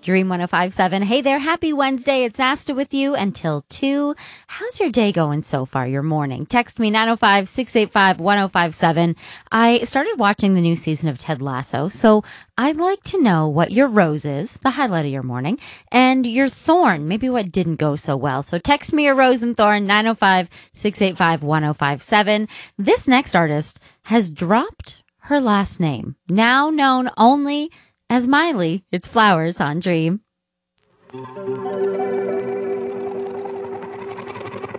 Dream 105.7. Hey there. Happy Wednesday. It's Asta with you until 2. How's your day going so far, your morning? Text me 905-685-1057. I started watching the new season of Ted Lasso, so I'd like to know what your rose is, the highlight of your morning, and your thorn, maybe what didn't go so well. So text me your rose and thorn, 905-685-1057. This next artist has dropped her last name, now known only as Miley. It's Flowers on Dream.